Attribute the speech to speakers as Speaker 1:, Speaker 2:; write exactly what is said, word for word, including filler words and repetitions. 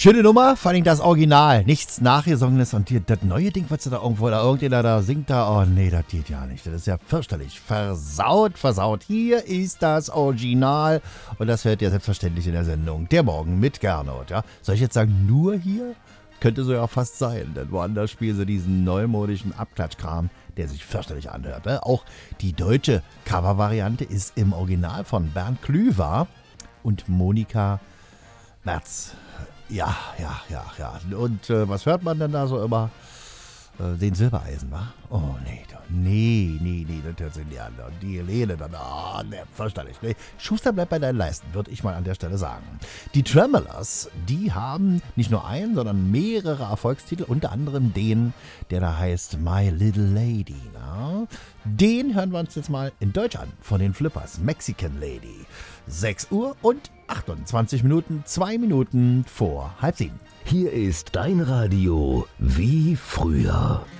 Speaker 1: Schöne Nummer, vor allem das Original. Nichts Nachgesongenes und hier, das neue Ding, was da irgendwo, da irgendjemand da singt da, oh nee, das geht ja nicht. Das ist ja fürchterlich. Versaut, versaut. Hier ist das Original und das hört ihr selbstverständlich in der Sendung Der Morgen mit Gernot. Ja? Soll ich jetzt sagen, nur hier? Könnte so ja fast sein, denn woanders spielen sie diesen neumodischen Abklatschkram, der sich fürchterlich anhört. Ne? Auch die deutsche Covervariante ist im Original von Bernd Klüver und Monika Merz. Ja, ja, ja, ja. Und äh, was hört man denn da so immer? Äh, den Silbereisen, wa? Oh, nee, nee, nee, nee, das hört sich nicht an. Und die Helene dann, ah, oh, ne, fürchterlich. Nee. Schuster bleibt bei deinen Leisten, würde ich mal an der Stelle sagen. Die Tremolers, die haben nicht nur einen, sondern mehrere Erfolgstitel, unter anderem den, der da heißt My Little Lady. Na? Den hören wir uns jetzt mal in Deutsch an, von den Flippers, Mexican Lady. sechs Uhr und achtundzwanzig Minuten, zwei Minuten vor halb sieben.
Speaker 2: Hier ist dein Radio wie früher.